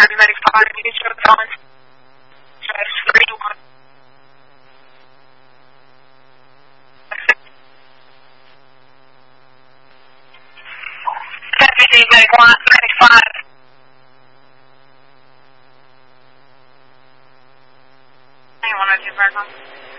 everybody fine. You get your phones. Everything like 195. You want to do back on?